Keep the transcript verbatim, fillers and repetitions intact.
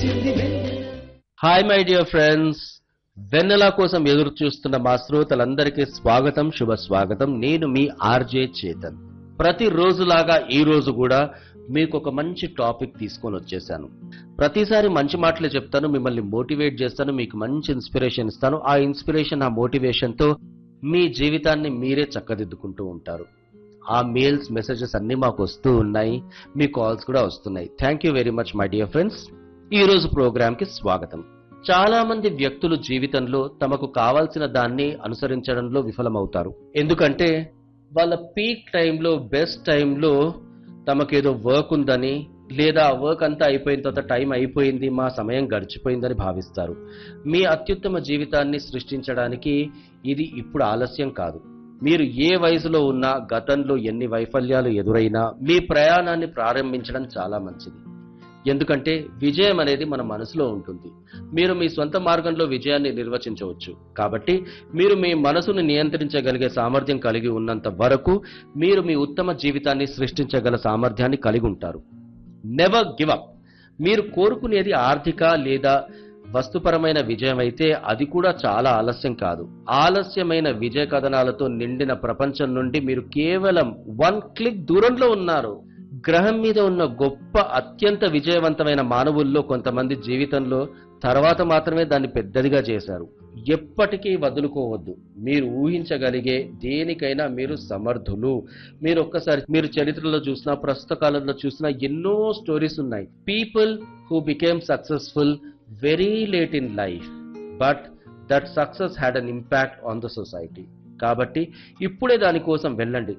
Hi my dear friends, వెన్నెల కోసం ఎదురు చూస్తున్న మా శ్రోతలందరికీ స్వాగతం, శుభ స్వాగతం. నేను మీ ఆర్జే చేతన్. ప్రతి రోజులాగా ఈ రోజు కూడా మీకు ఒక మంచి టాపిక్ తీసుకొని వచ్చేసాను. ప్రతిసారి మంచి మాటలే చెప్తాను, మిమ్మల్ని మోటివేట్ చేస్తాను, మీకు మంచి ఇన్స్పిరేషన్ ఇస్తాను. ఆ ఇన్స్పిరేషన్, ఆ మోటివేషన్ తో మీ జీవితాన్ని మీరే చక్కదిద్దుకుంటూ ఉంటారు. ఆ మెయిల్స్, మెసేజెస్ అన్ని మాకు వస్తూ ఉన్నాయి, మీ కాల్స్ కూడా వస్తున్నాయి. Thank you very much my dear friends. ఈ రోజు ప్రోగ్రామ్ కి స్వాగతం. చాలా మంది వ్యక్తులు జీవితంలో తమకు కావాల్సిన దాన్ని అనుసరించడంలో విఫలమవుతారు. ఎందుకంటే వాళ్ళ పీక్ టైంలో, బెస్ట్ టైంలో తమకేదో వర్క్ ఉందని, లేదా ఆ వర్క్ అంతా అయిపోయిన తర్వాత టైం అయిపోయింది, మా సమయం గడిచిపోయిందని భావిస్తారు. మీ అత్యుత్తమ జీవితాన్ని సృష్టించడానికి ఇది ఇప్పుడు ఆలస్యం కాదు. మీరు ఏ వయసులో ఉన్నా, గతంలో ఎన్ని వైఫల్యాలు ఎదురైనా మీ ప్రయాణాన్ని ప్రారంభించడం చాలా మంచిది. ఎందుకంటే విజయం అనేది మన మనసులో ఉంటుంది. మీరు మీ సొంత మార్గంలో విజయాన్ని నిర్వచించవచ్చు. కాబట్టి మీరు మీ మనసును నియంత్రించగలిగే సామర్థ్యం కలిగి ఉన్నంత వరకు మీరు మీ ఉత్తమ జీవితాన్ని సృష్టించగల సామర్థ్యాన్ని కలిగి ఉంటారు. Never give up. మీరు కోరుకునేది ఆర్థిక లేదా వస్తుపరమైన విజయం అయితే అది కూడా చాలా ఆలస్యం కాదు. ఆలస్యమైన విజయ కథనాలతో నిండిన ప్రపంచం నుండి మీరు కేవలం వన్ క్లిక్ దూరంలో ఉన్నారు. గ్రహం మీద ఉన్న గొప్ప, అత్యంత విజయవంతమైన మానవుల్లో కొంతమంది జీవితంలో తర్వాత మాత్రమే దాన్ని పెద్దదిగా చేశారు. ఎప్పటికీ వదులుకోవద్దు. మీరు ఊహించగలిగే దేనికైనా మీరు సమర్థులు. మీరు ఒక్కసారి మీరు చరిత్రలో చూసినా, ప్రస్తుత కాలంలో చూసినా ఎన్నో స్టోరీస్ ఉన్నాయి. People who became successful very late in life, but that success had an impact on the society. కాబట్టి ఇప్పుడే దానికోసం వెళ్ళండి.